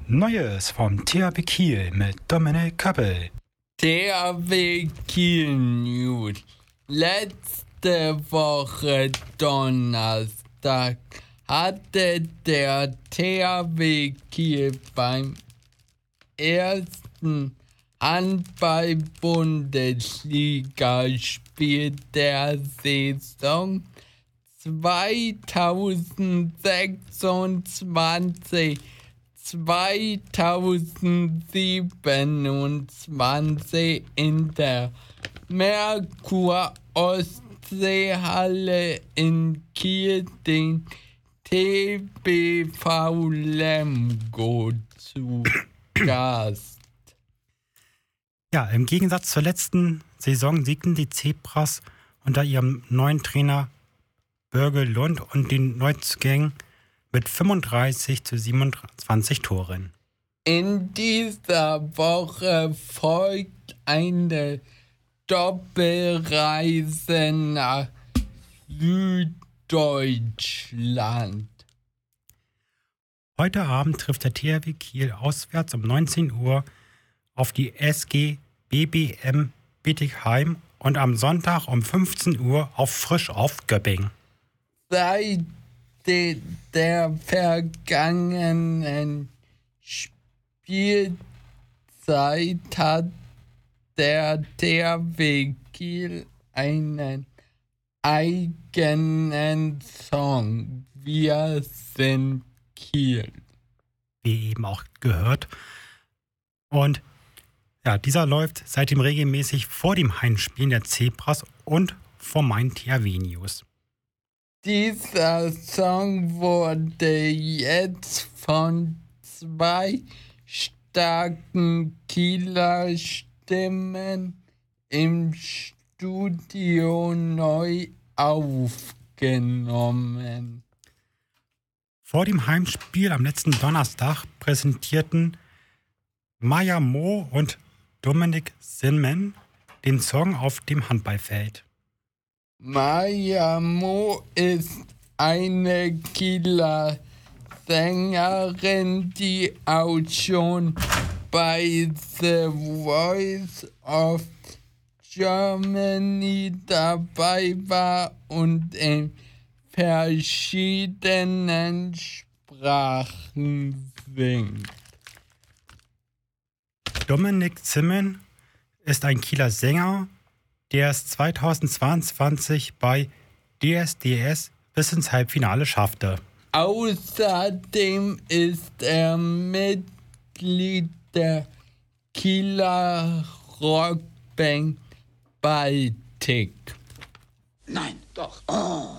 Neues vom THW Kiel mit Dominik Köppel. THW Kiel News. Letzte Woche Donnerstag hatte der THW Kiel beim ersten Handball-Bundesligaspiel der Saison 2026 in der Merkur Ostseehalle in Kiel den TBV Lemgo zu Gast. Ja, im Gegensatz zur letzten Saison siegten die Zebras unter ihrem neuen Trainer Börge Lund und den Neuzugängen mit 35-27 Toren. In dieser Woche folgt eine Doppelreise nach Süddeutschland. Heute Abend trifft der THW Kiel auswärts um 19 Uhr auf die SG BBM Bietigheim und am Sonntag um 15 Uhr auf Frisch auf Göppingen. Seit der vergangenen Spielzeit hat der THW Kiel einen eigenen Song. Wir sind Kiel. Wie eben auch gehört. Und ja, dieser läuft seitdem regelmäßig vor dem Heimspiel der Zebras und vor meinen THW News. Dieser Song wurde jetzt von zwei starken Kieler Stimmen im Studio neu aufgenommen. Vor dem Heimspiel am letzten Donnerstag präsentierten Maja Mo und Dominik Simmen den Song auf dem Handballfeld. Maja Mo ist eine Kieler Sängerin, die auch schon bei The Voice of Germany dabei war und in verschiedenen Sprachen singt. Dominik Simmen ist ein Kieler Sänger, der es 2022 bei DSDS bis ins Halbfinale schaffte. Außerdem ist er Mitglied der Kieler Rockband Baltic. Nein, doch. Oh.